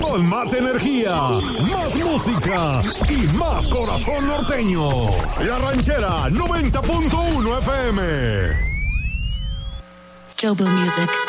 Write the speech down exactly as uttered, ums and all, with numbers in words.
con más energía, más música y más corazón norteño. La Ranchera noventa punto uno F M. Jobu Music.